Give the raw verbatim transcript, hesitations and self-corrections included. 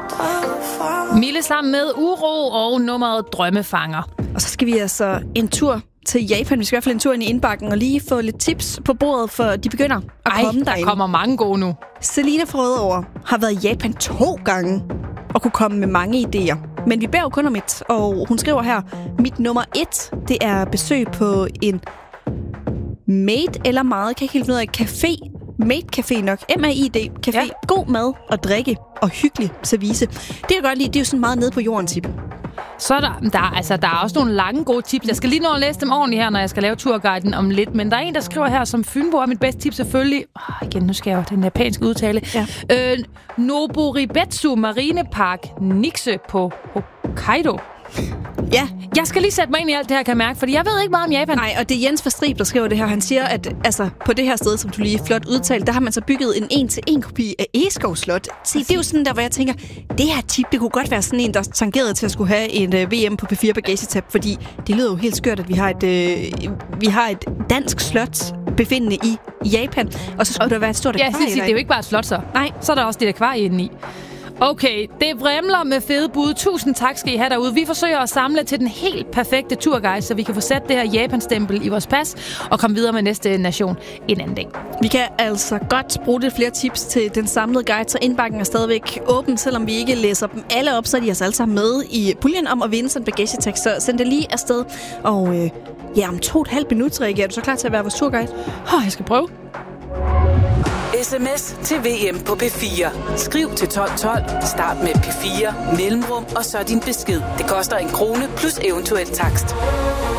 Mille sammen med Uro og nummeret Drømmefanger. Og så skal vi altså en tur til Japan. Vi skal i hvert fald en tur ind i indbakken og lige få lidt tips på bordet, for de begynder at Ej, komme der derinde. kommer mange gode nu. Selina fra Rødovre har været i Japan to gange og kunne komme med mange idéer. Men vi bærer jo kun om et, og hun skriver her, mit nummer et, det er besøg på en made eller meget, kan ikke helt finde ud af, café. Made Café nok. M A I D Café. Ja. God mad og drikke og hyggelig service. Det jeg godt lide, det er jo sådan meget nede på jorden tip. Så er der, der, altså, der er også nogle lange gode tips. Jeg skal lige nå at læse dem ordentligt her, når jeg skal lave turguiden om lidt. Men der er en, der skriver her, som Fynbo er mit bedste tip selvfølgelig. Oh, igen, nu skal jeg jo den japanske udtale. Ja. Øh, Noboribetsu Marinepark Nikse på Hokkaido. Ja. Jeg skal lige sætte mig ind i alt det her, kan jeg mærke, fordi jeg ved ikke meget om Japan. Nej, og det er Jens fra Strib, der skriver det her. Han siger, at altså, på det her sted, som du lige flot udtalte, der har man så bygget en en-til-en kopi af Egeskov Slot. Se, det er jo sådan der, hvor jeg tænker, det her tip, det kunne godt være sådan en, der tangerede til at skulle have en uh, V M på P fire bagagetab, fordi det lyder jo helt skørt, at vi har et, øh, vi har et dansk slot befindende i Japan, og så skulle og, der være et stort akvarie. Ja, sige, det er jo ikke bare et slot, så. Nej. Så er der også det akvarie inde i. Okay, det vrimler med fede bud. Tusind tak skal I have derude. Vi forsøger at samle til den helt perfekte turguide, så vi kan få sat det her Japan-stempel i vores pas og komme videre med næste nation en anden dag. Vi kan altså godt bruge lidt flere tips til den samlede guide, så indbakken er stadigvæk åben, selvom vi ikke læser dem alle op, så er de altså alle sammen med i puljen om at vinde sådan en bagagetekst. Så send det lige afsted. Og øh, ja, om to og et halvt minut, Rikke, er du så klar til at være vores turguide? Oh, jeg skal prøve. Sms til V M på P fire. Skriv til tolv tolv, start med P fire, mellemrum og så din besked. Det koster en krone plus eventuel takst.